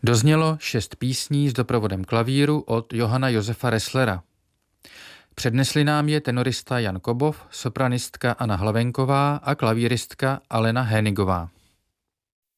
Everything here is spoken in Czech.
Doznělo 6 písní s doprovodem klavíru od Johanna Josefa Resslera. Přednesli nám je tenorista Jan Kobov, sopranistka Anna Hlavenková a klavíristka Alena Hénigová.